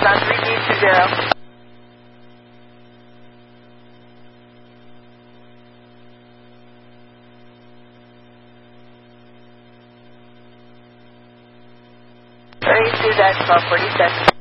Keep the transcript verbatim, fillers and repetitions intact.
on three B two zero. thirty-two dash twelve forty-six.